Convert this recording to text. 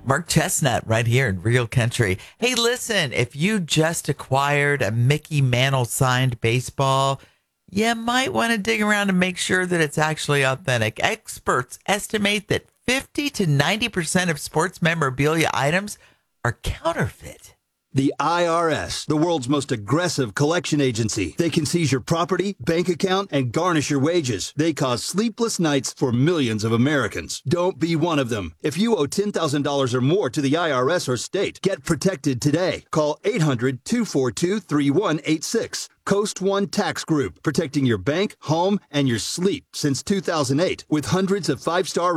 Mark Chestnut right here in Real Country. Hey, listen, if you just acquired a Mickey Mantle signed baseball, you might want to dig around and make sure that it's actually authentic. Experts estimate that 50 to 90% of sports memorabilia items are counterfeit. The IRS, the world's most aggressive collection agency. They can seize your property, bank account, and garnish your wages. They cause sleepless nights for millions of Americans. Don't be one of them. If you owe $10,000 or more to the IRS or state, get protected today. Call 800-242-3186. Coast One Tax Group, protecting your bank, home, and your sleep since 2008 with hundreds of five-star